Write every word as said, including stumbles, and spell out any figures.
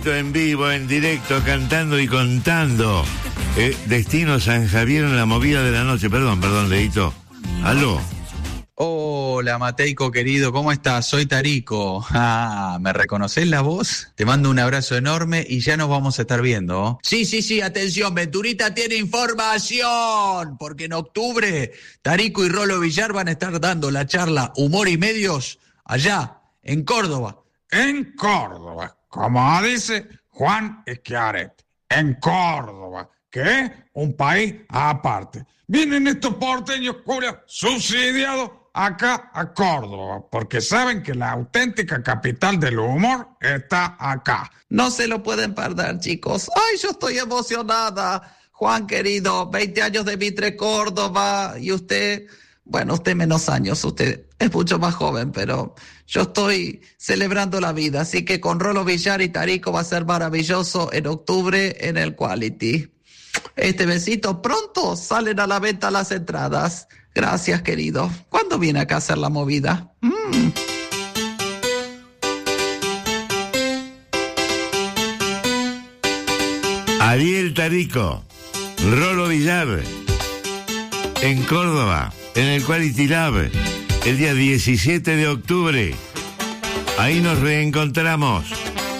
En vivo, en directo, cantando y contando. Eh, Destino San Javier en la movida de la noche. Perdón, perdón, Leito. Aló. Hola, Mateico querido, ¿cómo estás? Soy Tarico. Ah, ¿me reconoces la voz? Te mando un abrazo enorme y ya nos vamos a estar viendo. Sí, sí, sí, atención, Venturita tiene información, porque en octubre Tarico y Rolo Villar van a estar dando la charla Humor y Medios allá, en Córdoba. En Córdoba, como dice Juan Schiaretti, en Córdoba, que es un país aparte. Vienen estos porteños culiados subsidiados acá a Córdoba, porque saben que la auténtica capital del humor está acá. No se lo pueden perder, chicos. Ay, yo estoy emocionada. Juan querido, veinte años de Mitre Córdoba, y usted, bueno, usted menos años, usted es mucho más joven, pero yo estoy celebrando la vida, así que con Rolo Villar y Tarico va a ser maravilloso en octubre en el Quality. Este besito, pronto salen a la venta las entradas. Gracias, querido. ¿Cuándo viene acá a hacer la movida? Mm. Ariel Tarico, Rolo Villar, en Córdoba, en el Quality Lab, el día diecisiete de octubre. Ahí nos reencontramos.